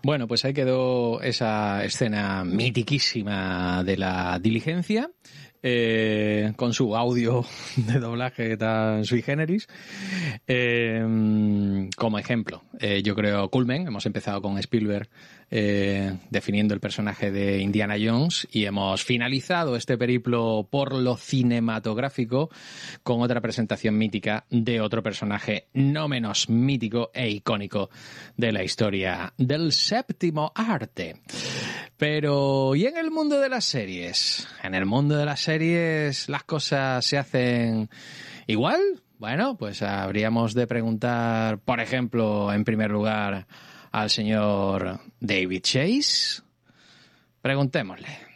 Bueno, pues ahí quedó esa escena mitiquísima de la diligencia, con su audio de doblaje tan sui generis. Como ejemplo, yo creo culmen, hemos empezado con Spielberg definiendo el personaje de Indiana Jones y hemos finalizado este periplo por lo cinematográfico con otra presentación mítica de otro personaje no menos mítico e icónico de la historia del séptimo arte. Pero, ¿y en el mundo de las series? En el mundo de las series las cosas se hacen igual. Bueno, pues habríamos de preguntar, por ejemplo, en primer lugar, al señor David Chase. Preguntémosle.